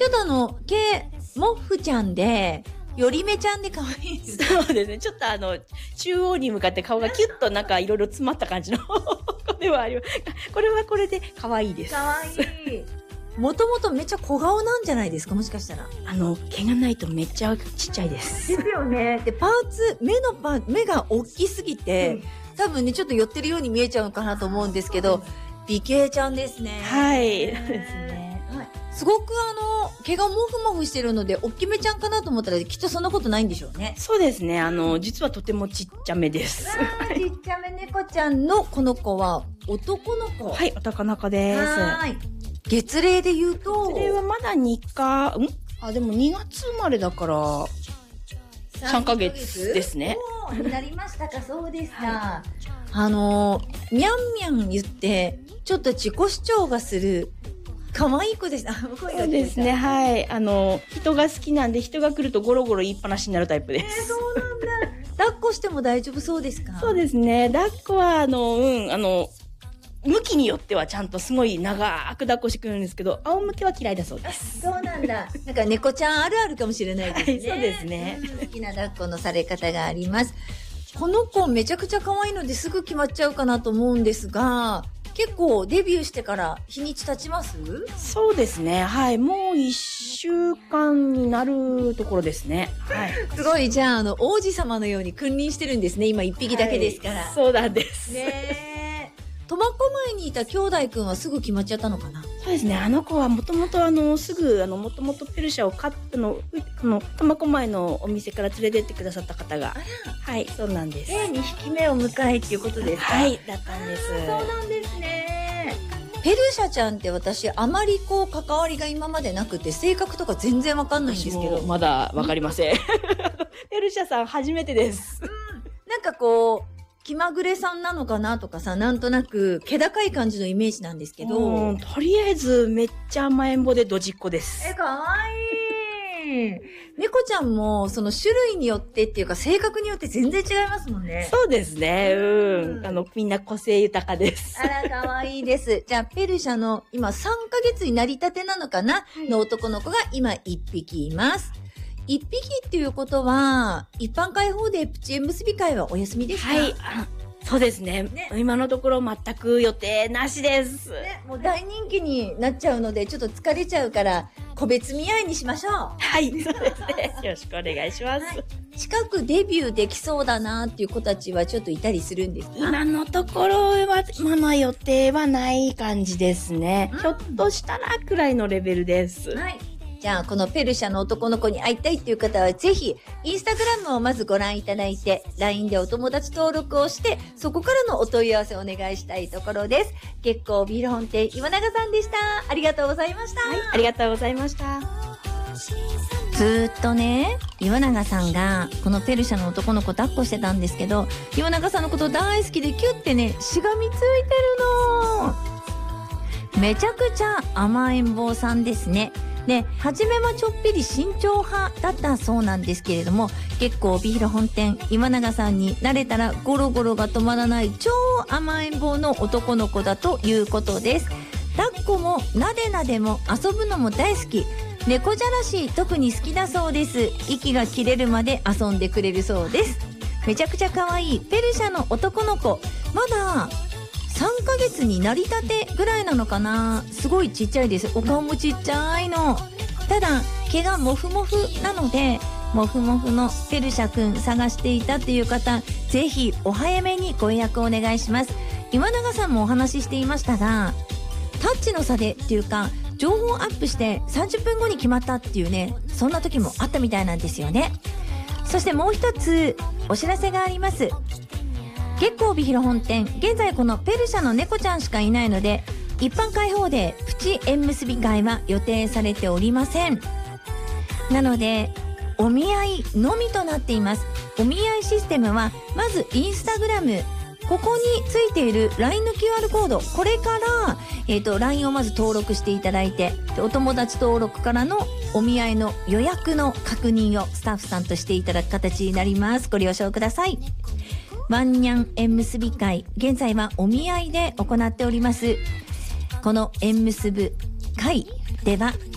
ちょっとモッフちゃんで、よりめちゃんで可愛いです。 そうですね。ちょっと中央に向かって顔がキュッとなんかいろいろ詰まった感じの子ではあります。これはこれで可愛いです。 可愛い。もともとめっちゃ小顔なんじゃないですか、もしかしたら。 毛がないとめっちゃちっちゃいです。 ですよね。で、目が大きすぎて、多分ね、ちょっと寄ってるように見えちゃうかなと思うんですけど、美形ちゃんですね。 はい。ですね。 はい。すごく毛がモフモフしてるので、大きめちゃんかなと思ったら、きっとそんなことないんでしょうね。 そうですね。実はとてもちっちゃめです。 ちっちゃめ猫ちゃんのこの子は、男の子。 はい、男の子です。 はい。月齢で言うと、 月齢はまだでも2月生まれだから、3ヶ月ですね。 になりましたか、そうですか。ミャンミャン言って、ちょっと自己主張がする、可愛い子です。 そうですね、はい。人が好きなんで、人が来るとゴロゴロ言いっぱなしになるタイプです。 そうなんだ。抱っこしても大丈夫そうですか？ そうですね。抱っこは、向きによってはちゃんとすごい長く抱っこしてくれるんですけど、仰向けは嫌いだそうです。 そうなんだ。なんか猫ちゃんあるあるかもしれないですね。 はい、そうですね。 好きな抱っこのされ方があります。この子めちゃくちゃ可愛いのですぐ決まっちゃうかなと思うんですが、結構デビューしてから日にち経ちます？ そうですね。はい。もう1週間になるところですね。はい。 すごい、じゃあ、王子様のように君臨してるんですね。今1匹だけですから。はい、 そうなんです。 ねえ。苫小牧にいた兄弟くんはすぐ決まっちゃったのかな？ そうですね。あの子はもともとすぐもともとペルシャを飼った苫小牧のお店から連れてってくださった方が、はい、そうなんです。 2匹目を迎えっていうことですか？ はい、だったんです。 そうなんですね。ペルシャちゃんって私あまり関わりが今までなくて性格とか全然わかんないんですけど。 まだわかりません。ペルシャさん初めてです。 なんか気まぐれさんなのかなとかさ、なんとなく気高い感じのイメージなんですけど。 とりあえずめっちゃ甘えん坊でドジっ子です。 かわいい。猫ちゃんもその種類によってっていうか性格によって全然違いますもんね。 そうですね。みんな個性豊かです。 あら、かわいいです。じゃあ、ペルシャの今3ヶ月になりたてなのかな、の男の子が今1匹います。1匹っていうことは、一般開放でプチ縁結び会はお休みですか？ はい。そうですね。今のところ全く予定なしです。 もう大人気になっちゃうので、ちょっと疲れちゃうから、個別見合いにしましょう。 はい、そうですね。よろしくお願いします。 近くデビューできそうだなっていう子たちはちょっといたりするんですか？ 今のところは、まだ予定はない感じですね。ひょっとしたらくらいのレベルです。 はい。じゃあ、このペルシャの男の子に会いたいっていう方は、ぜひ、インスタグラムをまずご覧いただいて、LINE でお友達登録をして、そこからのお問い合わせをお願いしたいところです。月光ビール本店、岩永さんでした。ありがとうございました。 はい、ありがとうございました。 ずーっとね、岩永さんが、このペルシャの男の子抱っこしてたんですけど、岩永さんのこと大好きでキュッてね、しがみついてるの。めちゃくちゃ甘えん坊さんですね。で、初めはちょっぴり慎重派だったそうなんですけれども、結構ビール本店、岩永さんに慣れたらゴロゴロが止まらない超甘えん坊の男の子だということです。抱っこもなでなでも遊ぶのも大好き。猫じゃらし特に好きだそうです。息が切れるまで遊んでくれるそうです。めちゃくちゃ可愛いペルシャの男の子。まだ3ヶ月になりたてぐらいなのかな。すごいちっちゃいです。お顔もちっちゃいの。ただ毛がモフモフなので、モフモフのペルシャくん探していたっていう方、ぜひお早めにご予約お願いします。岩永さんもお話ししていましたが、タッチの差でっていうか情報アップして30分後に決まったっていうね、そんな時もあったみたいなんですよね。そしてもう一つお知らせがあります。月光美広本店、現在このペルシャの猫ちゃんしかいないので、一般開放でプチ縁結び会は予定されておりません。なのでお見合いのみとなっています。お見合いシステムはまずインスタグラム、ここについている LINE の QR コード、これから、LINE をまず登録していただいて、でお友達登録からのお見合いの予約の確認をスタッフさんとしていただく形になります。ご了承ください。ワンニャン縁結び会、現在はお見合いで行っております。この縁結ぶ会では